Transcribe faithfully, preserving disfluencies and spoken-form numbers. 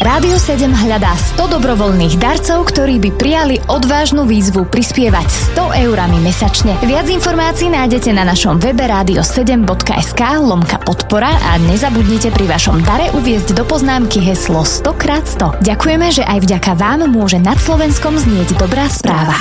Rádio sedem hľadá sto dobrovoľných darcov, ktorí by prijali odvážnu výzvu prispievať sto eurami mesačne. Viac informácií nájdete na našom webe rádio sedem bodka es ká lomka podpora a nezabudnite pri vašom dare uviesť do poznámky heslo sto krát sto. Ďakujeme, že aj vďaka vám môže nad Slovenskom znieť dobrá správa.